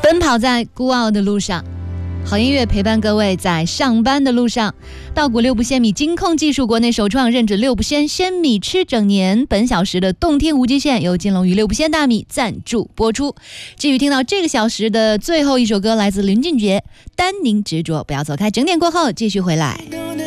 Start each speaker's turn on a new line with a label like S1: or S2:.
S1: 奔跑在孤傲的路上，好音乐陪伴各位在上班的路上。稻谷六不鲜米金控技术国内首创，认准六不鲜，鲜米吃整年。本小时的动听无极限由金龙鱼六不鲜大米赞助播出。至于听到这个小时的最后一首歌，来自林俊杰，丹宁执着。不要走开，整点过后继续回来。